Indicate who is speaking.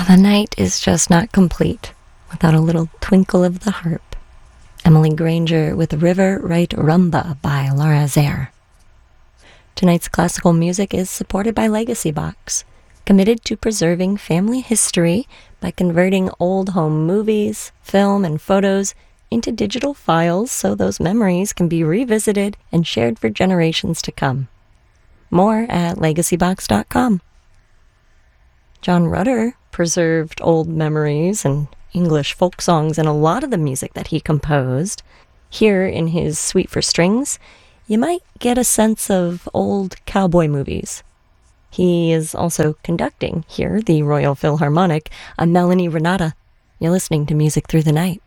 Speaker 1: The night is just not complete without a little twinkle of the harp. Emily Granger with River Right Rumba by Laura Zaire. Tonight's classical music is supported by Legacy Box, committed to preserving family history by converting old home movies, film, and photos into digital files so those memories can be revisited and shared for generations to come. More at legacybox.com. John Rutter preserved old memories and English folk songs in a lot of the music that he composed. Here in his Suite for Strings, you might get a sense of old cowboy movies. He is also conducting here, the Royal Philharmonic. I'm Melanie Renata. You're listening to Music Through the Night.